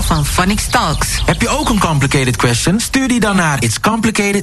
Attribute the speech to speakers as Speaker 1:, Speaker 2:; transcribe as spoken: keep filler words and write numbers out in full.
Speaker 1: van Phonics Talks.
Speaker 2: Heb je ook een complicated question? Stuur die dan naar It's Complicated